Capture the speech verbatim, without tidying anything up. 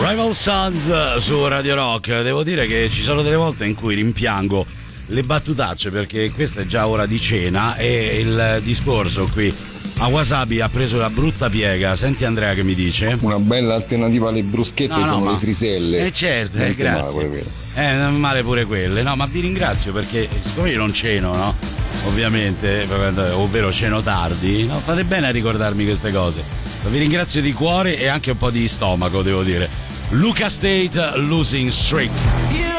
Rival Sons su Radio Rock. Devo dire che ci sono delle volte in cui rimpiango le battutacce, perché questa è già ora di cena e il discorso qui a Wasabi ha preso una brutta piega. Senti Andrea che mi dice: una bella alternativa alle bruschette, no, no, sono ma... le friselle. Eh certo, eh, grazie. Male, eh, non male pure quelle. No, ma vi ringrazio perché siccome io non ceno, no? Ovviamente, ovvero ceno tardi, no? Fate bene a ricordarmi queste cose. Vi ringrazio di cuore e anche un po' di stomaco, devo dire. Luca State, Losing Streak.